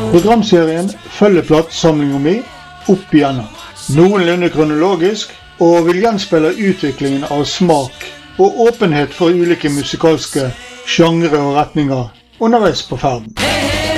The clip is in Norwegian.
Programserien følger platesamlingen min opp igjennom, noenlunde kronologisk, og vil gjenspeile utviklingen av smak og åpenhet for ulike musikalske genre og retninger underveis på ferden.